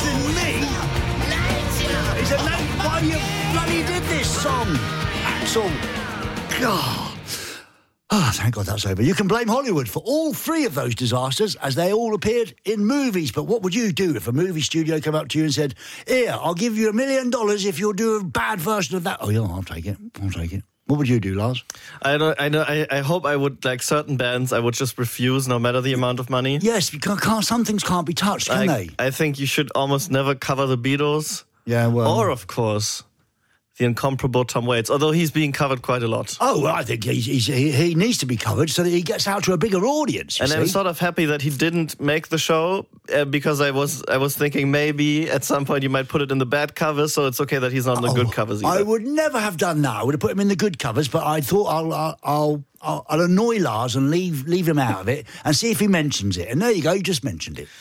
wasn't me. It's a late why you bloody did this song, Axel. God. Oh, thank God that's over. You can blame Hollywood for all three of those disasters as they all appeared in movies. But what would you do if a movie studio came up to you and said, here, I'll give you $1 million if you'll do a bad version of that? Oh, yeah, I'll take it. What would you do, Lars? I hope I would, like certain bands, I would just refuse no matter the amount of money. Yes, because some things can't be touched, can they? I think you should almost never cover the Beatles. Yeah, well... Or, of course... the incomparable Tom Waits, although he's being covered quite a lot. Oh, well, I think he needs to be covered so that he gets out to a bigger audience, you see? I'm sort of happy that he didn't make the show because I was thinking maybe at some point you might put it in the bad covers, so it's okay that he's not in the good covers either. I would never have done that. I would have put him in the good covers, but I thought I'll annoy Lars and leave him out of it and see if he mentions it. And there you go, you just mentioned it.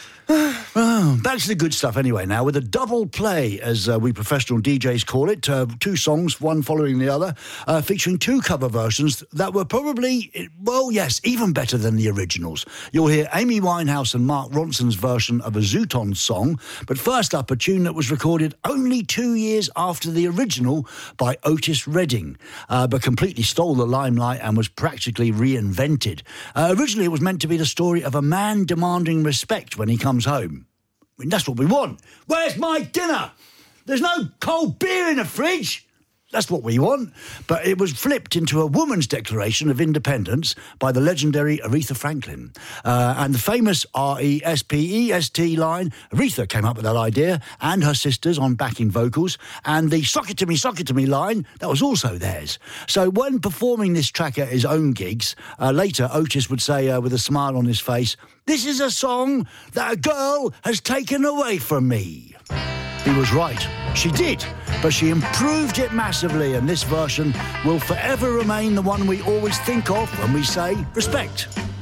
Oh, back to the good stuff anyway now, with a double play, as we professional DJs call it, two songs, one following the other, featuring two cover versions that were probably, well, yes, even better than the originals. You'll hear Amy Winehouse and Mark Ronson's version of a Zootons song, but first up, a tune that was recorded only 2 years after the original by Otis Redding, but completely stole the limelight and was practically reinvented. Originally, it was meant to be the story of a man demanding respect when he comes home. I mean, that's what we want. Where's my dinner? There's no cold beer in the fridge. That's what we want. But it was flipped into a woman's declaration of independence by the legendary Aretha Franklin. And the famous R-E-S-P-E-S-T line, Aretha came up with that idea, and her sisters on backing vocals. And the sock it to me line, that was also theirs. So when performing this track at his own gigs, later Otis would say with a smile on his face, "This is a song that a girl has taken away from me." He was right. She did, but she improved it massively, and this version will forever remain the one we always think of when we say respect.